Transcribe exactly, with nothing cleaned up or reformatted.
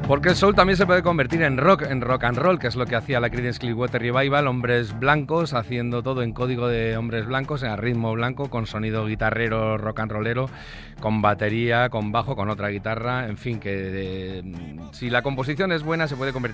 Porque el soul también se puede convertir en rock, en rock and roll, que es lo que hacía la Creedence Clearwater Revival, hombres blancos, haciendo todo en código de hombres blancos, en ritmo blanco, con sonido guitarrero, rock and rollero, con batería, con bajo, con otra guitarra, en fin, que de, si la composición es buena se puede convertir